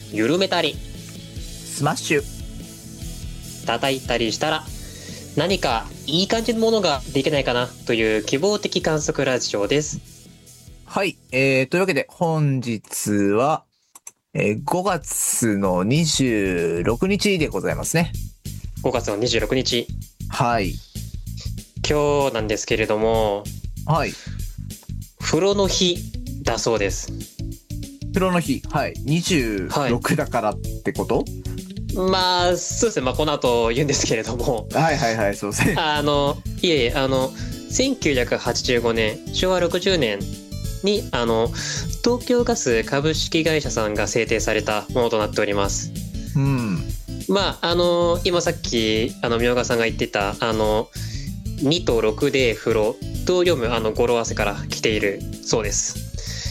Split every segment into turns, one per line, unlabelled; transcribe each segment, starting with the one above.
緩めたり
スマッシュ。
叩いたりしたら何かいい感じのものができないかなという希望的観測ラジオです。
はい。というわけで本日は、5月の26日でございますね。
5月の26日。
はい。
今日なんですけれども、
はい。
風呂の日だそうです。
風呂の日。はい。26だからってこと？
まあ、そうですね。まあ、この後言うんですけれども。
はいはいはい、そうですね。
いえいえ、1985年、昭和60年に、東京ガス株式会社さんが制定されたものとなっております。
うん。
まあ、今さっき、みょうがさんが言ってた、2と6で風呂と読む、語呂合わせから来ているそうです。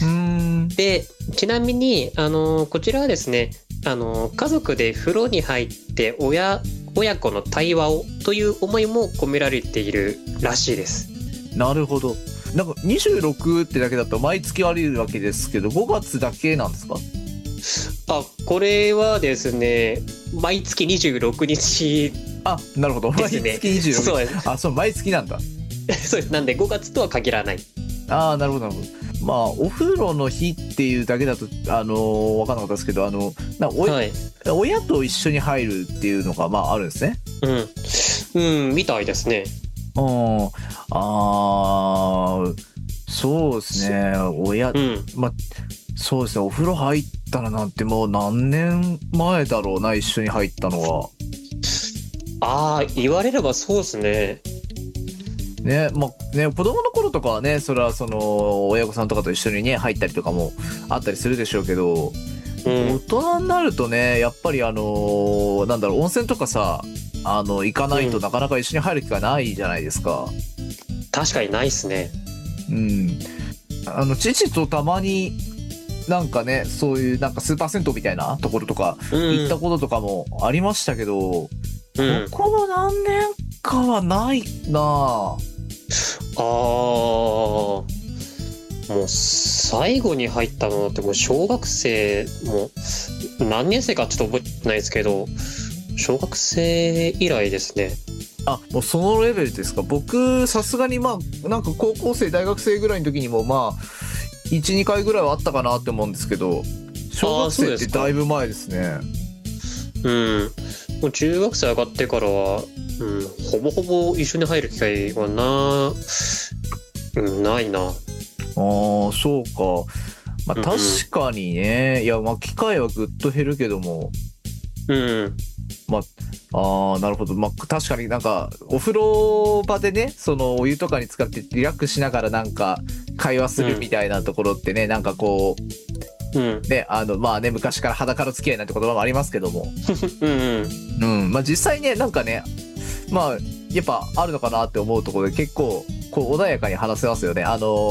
で、ちなみに、こちらはですね、家族で風呂に入って親子の対話をという思いも込められているらしいです。
なるほど。なんか26ってだけだと毎月あるわけですけど、5月だけなんですか？
これはですね、毎月26日。
あ、なるほど。
ですね。
毎月26日。
そうです。
あ、そう、毎月なんだ。
そうです。なんで5月とは限らない。
ああ、なるほどなるほど。まあお風呂の日っていうだけだと分かんなかったですけど、はい、親と一緒に入るっていうのがまああるんですね。
みたいですね。
そうですね。まあそうですね。お風呂入ったらなんてもう何年前だろうな、一緒に入ったのは。
言われればそうですね。
ね、まあね、子供の頃とかはね、それはその親御さんとかと一緒にね入ったりとかもあったりするでしょうけど、大人になるとね、やっぱりなんだろう、温泉とかさ、行かないとなかなか一緒に入る機会ないじゃないですか。
確かにないっすね。
父とたまになんかね、そういうなんかスーパー銭湯みたいなところとか行ったこととかもありましたけど、ここ何年かはないな。
もう最後に入ったのってもう小学生も何年生かちょっと覚えてないですけど、小学生以来ですね。
もうそのレベルですか。僕さすがにまあなんか高校生大学生ぐらいの時にもまあ 1,2 回ぐらいはあったかなって思うんですけど、小学生ってだいぶ前ですね。
もう中学生上がってからは、ほぼほぼ一緒に入る機会はないな。
そうか。まあ確かにね、いやまあ機会はぐっと減るけども、まあなるほど。まあ確かになんかお風呂場でね、そのお湯とかに使ってリラックスしながらなんか会話するみたいなところってね、なんかこうね、まあね、昔から裸の付き合いなんて言葉もありますけどもまあ実際ね、なんかね、まあやっぱあるのかなって思うところで結構こう穏やかに話せますよね。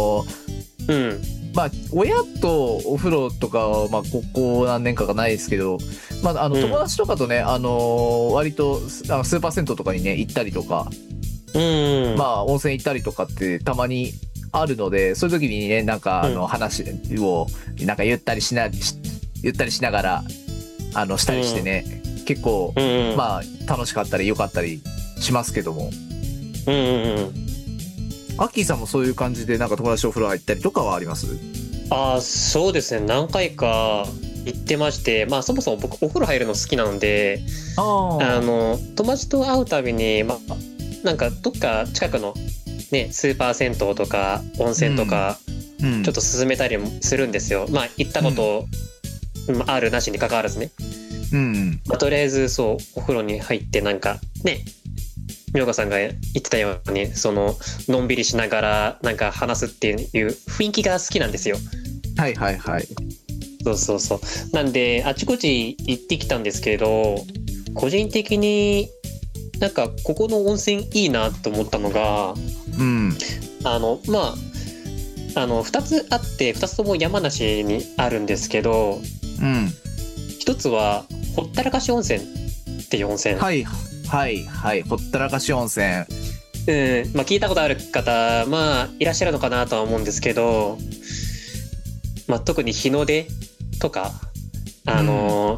まあ親とお風呂とかはまあここ何年かがないですけど、まあ友達とかとね、割とスーパー銭湯とかにね行ったりとか、まあ温泉行ったりとかってたまにあるので、そういう時にね、なんか話をなんかゆったりしながらしたりしてね、結構まあ楽しかったり良かったりしますけども。アッキーさんもそういう感じでなんか友達とお風呂入ったりとかはあります？
そうですね、何回か行ってまして、まあそもそも僕お風呂入るの好きなので、友達と会うたびになんかどっか近くのね、スーパー銭湯とか温泉とかちょっと勧めたりもするんですよ。まあ行ったことあるなしに関わらずね。とりあえずそうお風呂に入ってなんかね、みょうかさんが言ってたようにそののんびりしながらなんか話すっていう雰囲気が好きなんですよ。
はいはいはい。
そうなんであちこち行ってきたんですけど、個人的になんかここの温泉いいなと思ったのが、2つあって2つとも山梨にあるんですけど、1つはほったらかし温泉っていう温泉。はい
ほったらかし温泉。
まあ聞いたことある方まあいらっしゃるのかなとは思うんですけど、まあ特に日の出とか